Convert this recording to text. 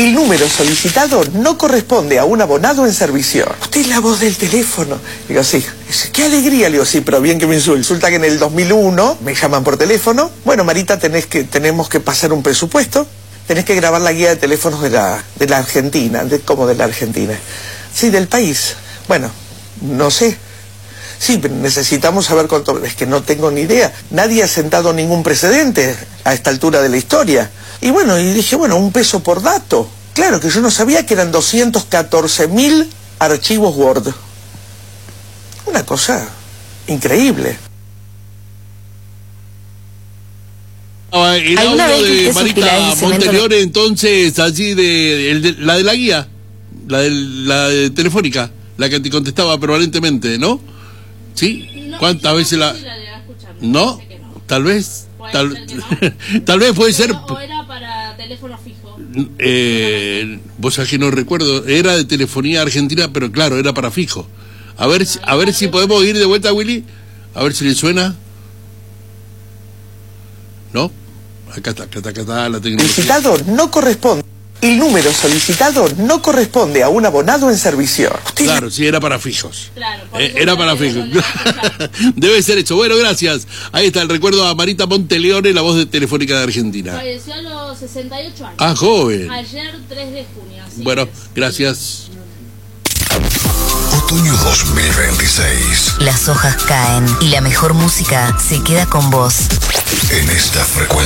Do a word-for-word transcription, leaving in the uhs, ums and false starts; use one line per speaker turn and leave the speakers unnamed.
El número solicitado no corresponde a un abonado en servicio. Usted es la voz del teléfono. Digo, sí. Dice, qué alegría. Le digo, sí, pero bien que me insulte. Resulta que en el dos mil uno me llaman por teléfono. Bueno, Marita, tenés que, tenemos que pasar un presupuesto. Tenés que grabar la guía de teléfonos de la, de la Argentina. De, ¿Cómo de la Argentina? Sí, del país. Bueno, no sé. Sí, pero necesitamos saber cuánto... Es que no tengo ni idea. Nadie ha sentado ningún precedente a esta altura de la historia. Y bueno, y dije, bueno, un peso por dato. Claro que yo no sabía que eran doscientos catorce mil archivos Word. Una cosa increíble.
El audio de Marita Monteleone, entonces, allí de, el de la de la guía, la de la de telefónica, la que te contestaba permanentemente, ¿no? ¿Sí? ¿Cuántas veces la...? ¿No? Tal vez... Tal, tal vez puede ser...
O era para teléfono fijo.
Eh, vos sabés que no recuerdo, era de telefonía argentina, pero claro, era para fijo. A ver, a ver si podemos ir de vuelta, Willy, a ver si le suena. ¿No? Acá está, acá está, acá está la tecnología.
Solicitado no corresponde. El número solicitado no corresponde a un abonado en servicio. Usted
claro, sí, era para fijos.
Claro,
eh, era para fijos. Debe ser hecho. Bueno, gracias. Ahí está el recuerdo a Marita Monteleone, la voz de Telefónica de Argentina.
Falleció a los sesenta y ocho años.
Ah, joven.
Ayer, tres de junio.
Bueno,
es.
gracias.
Otoño dos mil veintiséis.
Las hojas caen y la mejor música se queda con vos.
En esta frecuencia.